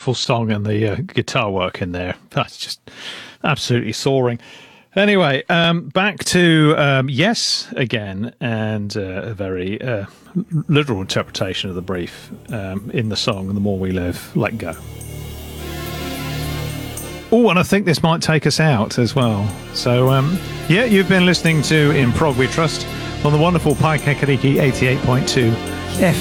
beautiful song, and the guitar work in there, that's just absolutely soaring. Anyway, back to Yes again, and a very literal interpretation of the brief in the song, The More We Live, Let Go. Oh, and I think this might take us out as well. So, yeah, you've been listening to In Prog We Trust on the wonderful Pi Kekariki 88.2